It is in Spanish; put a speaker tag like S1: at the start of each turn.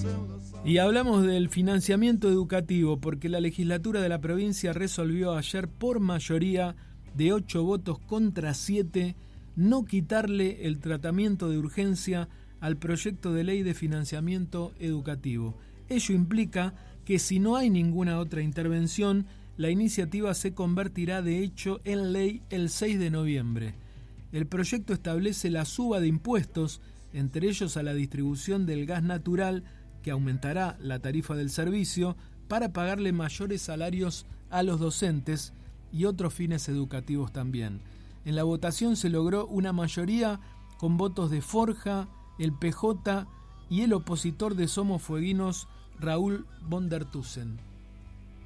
S1: Y hablamos del financiamiento educativo porque la legislatura de la provincia resolvió ayer por mayoría de 8 votos contra 7 no quitarle el tratamiento de urgencia al proyecto de ley de financiamiento educativo. Ello implica que si no hay ninguna otra intervención, la iniciativa se convertirá de hecho en ley el 6 de noviembre. El proyecto establece la suba de impuestos, entre ellos a la distribución del gas natural, que aumentará la tarifa del servicio para pagarle mayores salarios a los docentes y otros fines educativos también. En la votación se logró una mayoría con votos de Forja, el PJ y el opositor de Somos Fueguinos, Raúl von der Tussen.